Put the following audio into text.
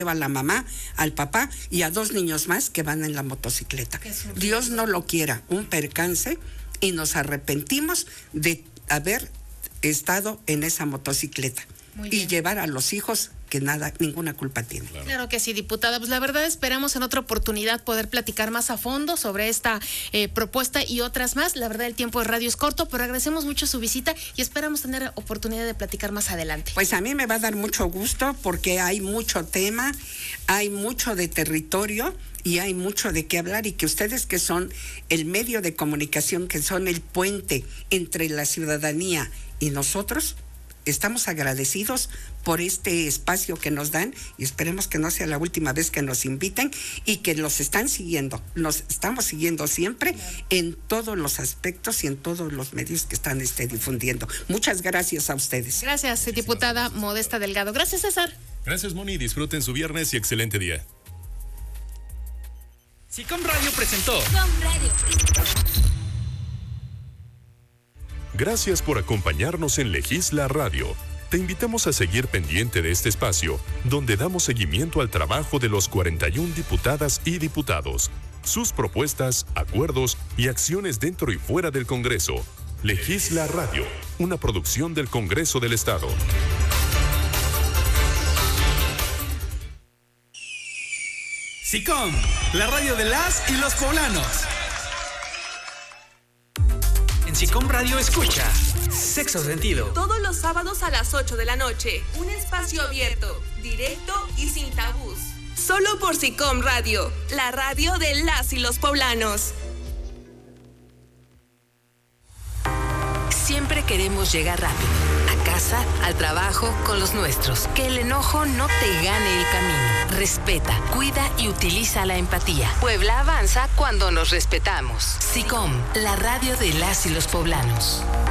a la mamá, al papá y a 2 niños más que van en la motocicleta. Dios no lo quiera, un percance, y nos arrepentimos de haber estado en esa motocicleta y llevar a los hijos que ninguna culpa tiene. Claro que sí, diputada. Pues la verdad esperamos en otra oportunidad poder platicar más a fondo sobre esta propuesta y otras más. La verdad el tiempo de radio es corto, pero agradecemos mucho su visita y esperamos tener oportunidad de platicar más adelante. Pues a mí me va a dar mucho gusto porque hay mucho tema, hay mucho de territorio y hay mucho de qué hablar, y que ustedes, que son el medio de comunicación, que son el puente entre la ciudadanía y nosotros, estamos agradecidos por este espacio que nos dan, y esperemos que no sea la última vez que nos inviten, y que nos estamos siguiendo siempre en todos los aspectos y en todos los medios que están difundiendo. Muchas gracias a ustedes. Gracias, diputada Modesta Delgado. Gracias, César. Gracias, Moni. Disfruten su viernes y excelente día. SICOM Radio presentó. Gracias por acompañarnos en Legisla Radio. Te invitamos a seguir pendiente de este espacio, donde damos seguimiento al trabajo de los 41 diputadas y diputados, sus propuestas, acuerdos y acciones dentro y fuera del Congreso. Legisla Radio, una producción del Congreso del Estado. SICOM, la radio de las y los poblanos. En SICOM Radio escucha Sexo Sentido. Todos los sábados a las 8 de la noche. Un espacio abierto, directo y sin tabús. Solo por SICOM Radio, la radio de las y los poblanos. Siempre queremos llegar rápido. A casa, al trabajo, con los nuestros. Que el enojo no te gane el camino. Respeta, cuida y utiliza la empatía. Puebla avanza cuando nos respetamos. SICOM, la radio de las y los poblanos.